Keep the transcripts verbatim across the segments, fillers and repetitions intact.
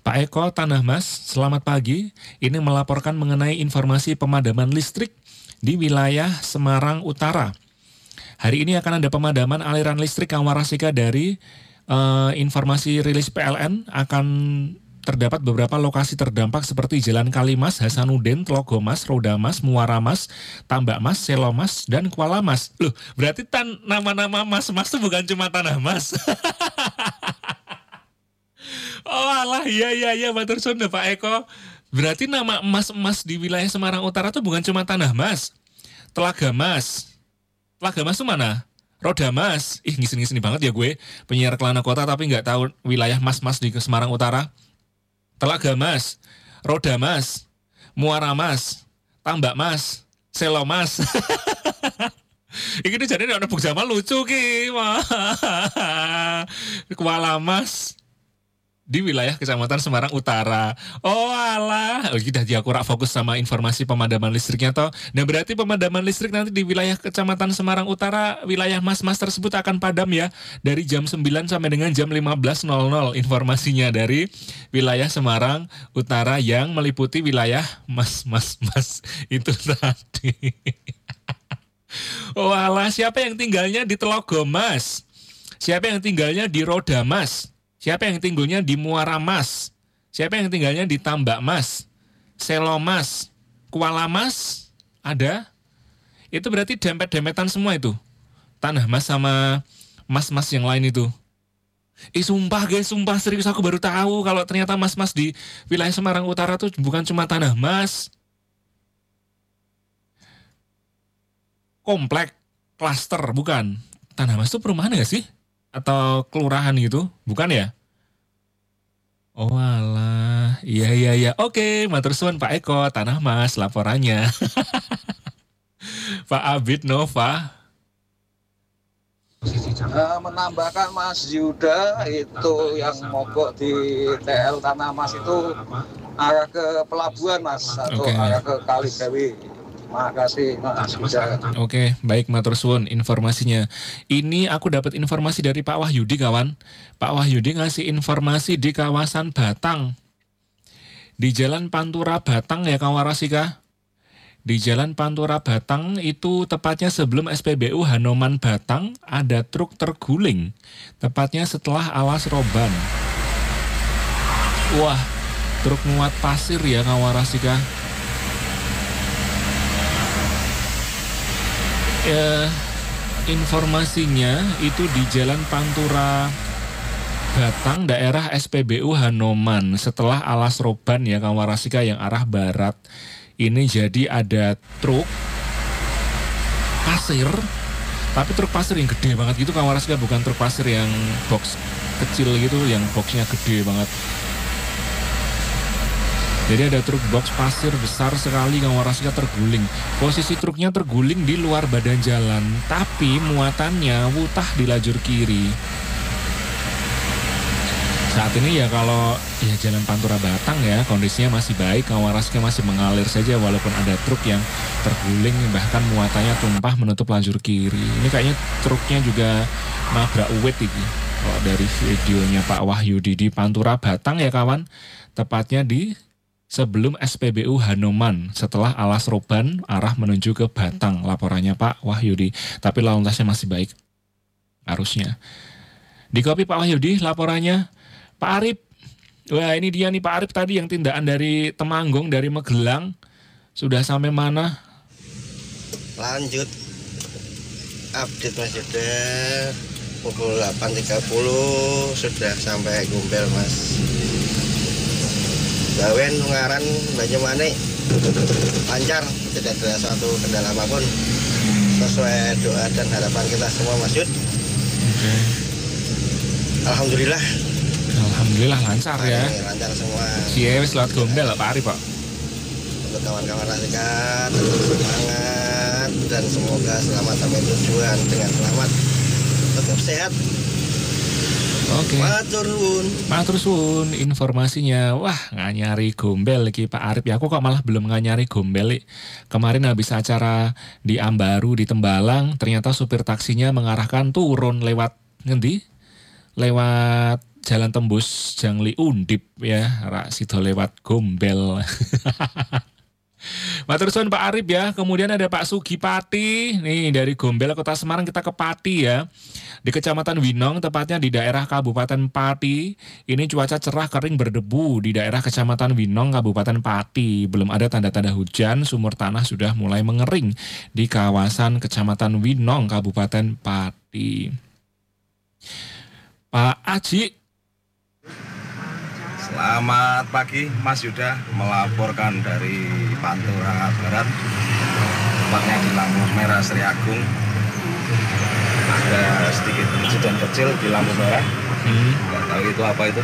Pak Eko, Tanah Mas, selamat pagi. Ini melaporkan mengenai informasi pemadaman listrik di wilayah Semarang Utara. Hari ini akan ada pemadaman aliran listrik Kawarasika dari uh, informasi rilis P L N akan terdapat beberapa lokasi terdampak seperti Jalan Kalimas, Hasanuddin, Tlogomas, Rodamas, Muaramas, Tambakmas, Selomas, dan Kualamas. Loh, berarti tan nama-nama mas-mas itu bukan cuma Tanah Mas. Oh alah, iya iya iya, matur suwun Pak Eko. Berarti nama emas-emas di wilayah Semarang Utara itu bukan cuma Tanah Mas, Telaga Mas. Telaga Mas itu mana? Roda Mas. Ih, ngisin-ngisin banget ya gue, penyiar Kelana Kota tapi nggak tahu wilayah mas-mas di Semarang Utara. Telaga Mas, Roda Mas, Muara Mas, Tambak Mas, Selo Mas. Iki jadi ana buk jamal lucu ki. Kuala Mas di wilayah Kecamatan Semarang Utara. Oh alah, oh, udah dia kurang fokus sama informasi pemadaman listriknya toh. Nah berarti pemadaman listrik nanti di wilayah Kecamatan Semarang Utara, wilayah mas-mas tersebut akan padam ya dari jam sembilan sampai dengan jam lima belas nol nol informasinya dari wilayah Semarang Utara yang meliputi wilayah mas-mas-mas itu tadi. Oh alah, siapa yang tinggalnya di Tlogomas? Siapa yang tinggalnya di Rodamas? Siapa yang tinggalnya di Muara Mas? Siapa yang tinggalnya di Tambak Mas? Selomas, Kuala Mas, ada? Itu berarti dempet-dempetan semua itu. Tanah Mas sama mas-mas yang lain itu. Ih sumpah guys, sumpah serius aku baru tahu kalau ternyata mas-mas di wilayah Semarang Utara tuh bukan cuma Tanah Mas. Komplek, klaster, bukan. Tanah Mas itu perumahan gak sih? Atau kelurahan gitu, bukan ya? Oh alah, iya iya iya. Oke, matur suwun Pak Eko, Tanah Mas laporannya. Pak Abid Nova. Uh, menambahkan Mas Yuda itu yang mogok di T L Tanah Mas itu arah ke pelabuhan Mas atau okay. arah ke Kalidewi. Makasih, Mas. Oke, baik matur suwun informasinya. Ini aku dapat informasi dari Pak Wahyudi kawan. Pak Wahyudi ngasih informasi di kawasan Batang. Di Jalan Pantura Batang ya Kawarasika. Di Jalan Pantura Batang itu tepatnya sebelum S P B U Hanoman Batang ada truk terguling. Tepatnya setelah alas roban. Wah, truk muat pasir ya Kawarasika. Eh, informasinya itu di Jalan Pantura Batang daerah S P B U Hanoman setelah alas roban ya Kawarasika yang arah barat. Ini jadi ada truk pasir, tapi truk pasir yang gede banget gitu Kawarasika, bukan truk pasir yang box kecil gitu yang boxnya gede banget. Jadi ada truk box pasir besar sekali Kawarasika terguling. Posisi truknya terguling di luar badan jalan, tapi muatannya wutah di lajur kiri. Saat ini ya kalau ya Jalan Pantura Batang ya kondisinya masih baik, Kawarasika masih mengalir saja walaupun ada truk yang terguling bahkan muatannya tumpah menutup lajur kiri. Ini kayaknya truknya juga nabrak uwit ini. Kalau dari videonya Pak Wahyudi di Pantura Batang ya kawan, tepatnya di sebelum S P B U Hanoman setelah alas roban arah menuju ke Batang, laporannya Pak Wahyudi. Tapi lalu lintasnya masih baik arusnya. Di kopi Pak Wahyudi laporannya Pak Arif. Wah ini dia nih Pak Arif tadi yang tindakan dari Temanggung, dari Magelang. Sudah sampai mana? Lanjut update Mas Yuda, pukul delapan tiga puluh sudah sampai Gombel Mas. Bawen Ungaran Banyumanik lancar, tidak ada satu kendala apapun sesuai doa dan harapan kita semua Mas Yud. Okay. Alhamdulillah. Alhamdulillah lancar ya. Lancar semua. Siewes lewat Gombel Pak Arif Pak. Untuk kawan-kawan rakyat tetap semangat dan semoga selamat sampai tujuan dengan selamat, tetap sehat. Oke. Okay. Matur suwun. Matur suwun informasinya. Wah, nganyari Gombel iki Pak Arif ya. Aku kok malah belum nganyari Gombel. Kemarin habis acara di Ambaru di Tembalang, ternyata supir taksinya mengarahkan turun lewat ngendi? Lewat jalan tembus Jangli Undip ya, rak sido lewat Gombel. Matur suwun Pak Arif ya. Kemudian ada Pak Sugipati nih dari Gombel Kota Semarang, kita ke Pati ya. Di Kecamatan Winong, tepatnya di daerah Kabupaten Pati. Ini cuaca cerah kering berdebu di daerah Kecamatan Winong, Kabupaten Pati. Belum ada tanda-tanda hujan, sumur tanah sudah mulai mengering di kawasan Kecamatan Winong, Kabupaten Pati. Pak Aji. Selamat pagi Mas Yuda, melaporkan dari Pantura Barat, tepatnya di lampu merah Sri Agung. Ada sedikit insiden kecil di lampu merah, hmm. nggak tahu itu apa itu.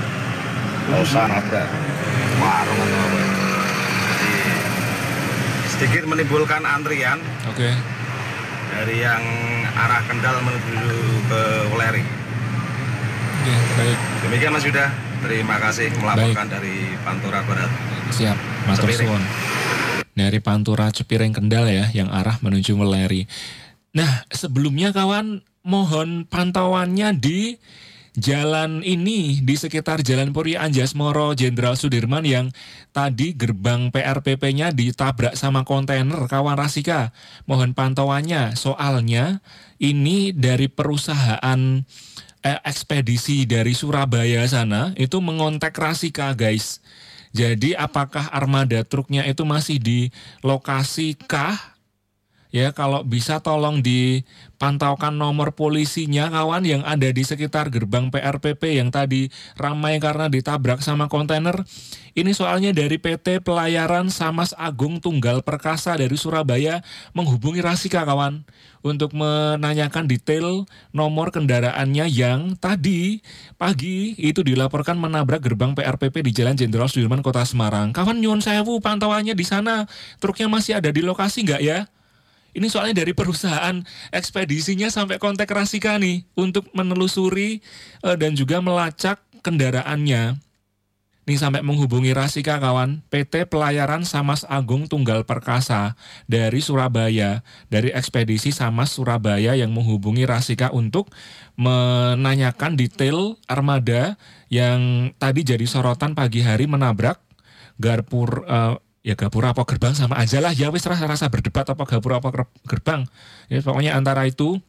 Losan ada warung atau apa. Jadi sedikit menimbulkan antrian. Oke. Okay. Dari yang arah Kendal menuju ke Weleri. Oke, okay, baik. Demikian Mas Yuda. Terima kasih melaporkan Baik. dari Pantura Barat. Siap, matur suwun. Dari Pantura Cepiring Kendal ya, yang arah menuju Weleri. Nah, sebelumnya kawan, mohon pantauannya di jalan ini, di sekitar Jalan Puri Anjasmoro Jenderal Sudirman yang tadi gerbang P R P P-nya ditabrak sama kontainer, kawan Rasika. Mohon pantauannya, soalnya ini dari perusahaan ekspedisi dari Surabaya sana itu mengontak Rasika guys. Jadi apakah armada truknya itu masih di lokasi kah? Ya, kalau bisa tolong dipantaukan nomor polisinya kawan yang ada di sekitar gerbang P R P P yang tadi ramai karena ditabrak sama kontainer. Ini soalnya dari P T Pelayaran Samas Agung Tunggal Perkasa dari Surabaya menghubungi Rasika kawan untuk menanyakan detail nomor kendaraannya yang tadi pagi itu dilaporkan menabrak gerbang P R P P di Jalan Jenderal Sudirman Kota Semarang. Kawan nyuwun sewu pantauannya di sana, truknya masih ada di lokasi nggak ya? Ini soalnya dari perusahaan ekspedisinya sampai kontak Rasika nih untuk menelusuri uh, dan juga melacak kendaraannya. Nih sampai menghubungi Rasika kawan, P T Pelayaran Samas Agung Tunggal Perkasa dari Surabaya, dari ekspedisi Samas Surabaya yang menghubungi Rasika untuk menanyakan detail armada yang tadi jadi sorotan pagi hari menabrak Garpur uh, ya gapura apa gerbang sama aja lah ya wis rasa-rasa berdebat apa gapura apa gerbang ya pokoknya antara itu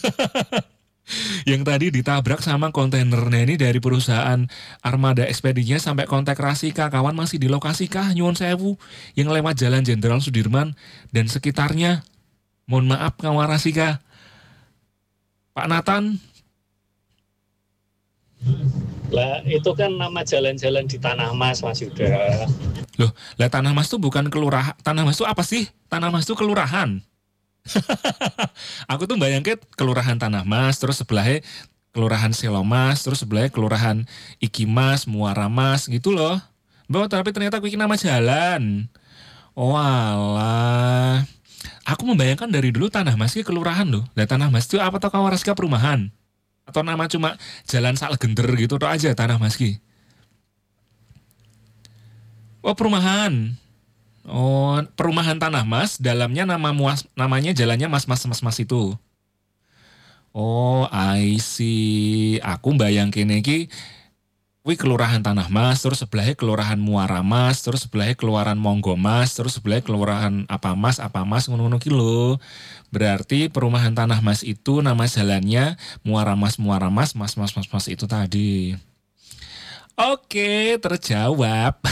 yang tadi ditabrak sama kontainernya ini dari perusahaan armada ekspedinya sampai kontak Rasika kawan masih di lokasi kah nyuwun sewu yang lewat Jalan Jenderal Sudirman dan sekitarnya. Mohon maaf kawan Rasika. Pak Nathan. Lah itu kan nama jalan-jalan di Tanah Mas Mas Yuda. Loh, lah Tanah Mas tuh bukan kelurahan. Tanah Mas tuh apa sih? Tanah Mas tuh kelurahan. Aku tuh bayangin kelurahan Tanah Mas, terus sebelahnya kelurahan Selomas, terus sebelahnya kelurahan Ikimas, Muara Mas gitu loh. Bahwa tapi ternyata aku nama jalan. Oh alah. Aku membayangkan dari dulu Tanah Mas itu kelurahan loh. Dan Tanah Mas itu apa tau kawan Rasika perumahan? Atau nama cuma jalan Salgender gitu atau aja Tanah Mas ki? Oh perumahan. Oh perumahan Tanah Mas, dalamnya nama muas, namanya jalannya Mas Mas Mas Mas itu. Oh I see. Aku bayangin iki kuwi kelurahan Tanah Mas, terus sebelahnya kelurahan Muara Mas, terus sebelahnya kelurahan Monggo Mas, terus sebelahnya kelurahan apa Mas apa Mas ngono-ngono ki lho. Berarti perumahan Tanah Mas itu nama jalannya Muara Mas Muara Mas Mas Mas Mas Mas itu tadi. Oke, terjawab.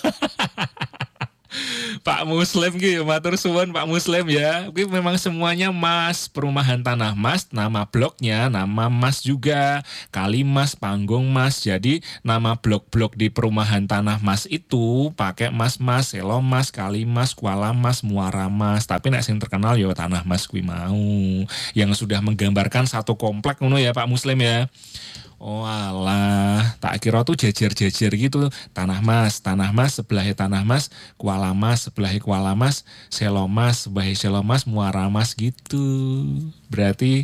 Pak Muslim gitu, matur suwun Pak Muslim ya. Oke, memang semuanya Mas, perumahan Tanah Mas, nama bloknya nama Mas juga, Kalimas, Panggung Mas. Jadi nama blok-blok di perumahan Tanah Mas itu pakai Mas Mas, Selomas, Kalimas, Kuala Mas, Muara Mas. Tapi nek sing terkenal ya Tanah Mas kuwi mau, yang sudah menggambarkan satu komplek ngono ya Pak Muslim ya. Oh alah, tak kira tuh jejer-jejer gitu. Tanah Mas, Tanah Mas, sebelahnya Tanah Mas, Kuala Mas, sebelahnya Kuala Mas, Selomas, sebelahnya Selomas, Muara Mas gitu. Berarti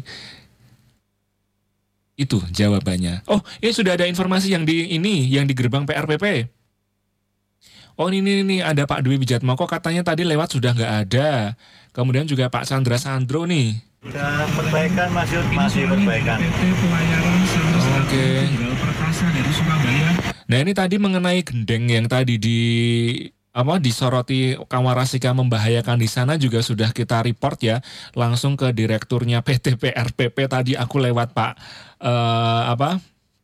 itu jawabannya. Oh, ini sudah ada informasi yang di ini, yang di gerbang P R P P. Oh ini nih ada Pak Dwi Wijatmoko katanya tadi lewat sudah nggak ada. Kemudian juga Pak Sandra Sandro nih. Sudah perbaikan Mas Yud, masih perbaikan. Oke. Nah ini tadi mengenai gendeng yang tadi di apa disoroti Kawarasika membahayakan di sana juga sudah kita report ya langsung ke direkturnya P T P R P P tadi aku lewat Pak uh, apa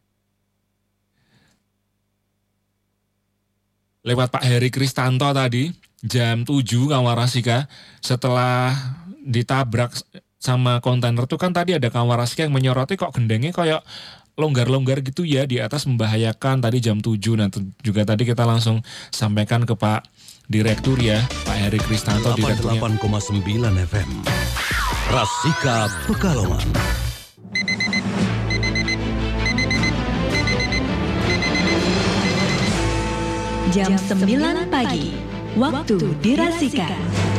lewat Pak Heri Kristanto tadi jam tujuh Kawarasika setelah ditabrak sama kontainer tuh kan tadi ada Kawarasika yang menyoroti kok gendengnya kayak longgar-longgar gitu ya di atas membahayakan tadi jam tujuh. Nah juga tadi kita langsung sampaikan ke Pak Direktur ya Pak Heri Kristanto direkturnya delapan koma sembilan F M Rasika Pekalongan. Jam sembilan pagi waktu di Rasika.